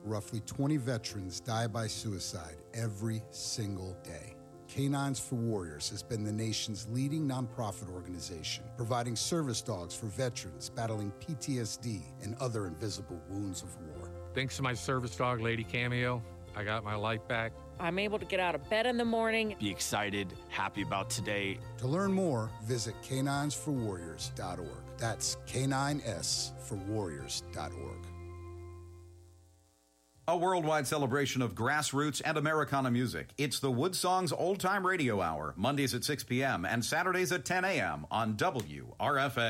Roughly 20 veterans die by suicide every single day. Canines for Warriors has been the nation's leading nonprofit organization, providing service dogs for veterans battling PTSD and other invisible wounds of war. Thanks to my service dog, Lady Cameo, I got my life back. I'm able to get out of bed in the morning. Be excited, happy about today. To learn more, visit caninesforwarriors.org. That's caninesforwarriors.org. A worldwide celebration of grassroots and Americana music. It's the Woodsongs Old Time Radio Hour, Mondays at 6 p.m. and Saturdays at 10 a.m. on WRFA.